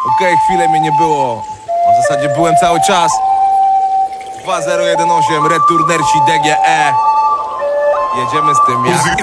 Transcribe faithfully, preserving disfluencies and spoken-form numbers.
Okej, chwilę mnie nie było. W zasadzie byłem cały czas. Dwa zero jeden osiem, Returnersi D G E. Jedziemy z tym jak